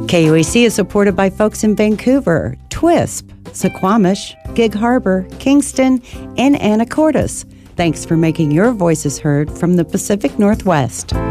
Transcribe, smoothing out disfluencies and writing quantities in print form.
KUAC is supported by folks in Vancouver, Twisp, Suquamish, Gig Harbor, Kingston, and Anacortes. Thanks for making your voices heard from the Pacific Northwest.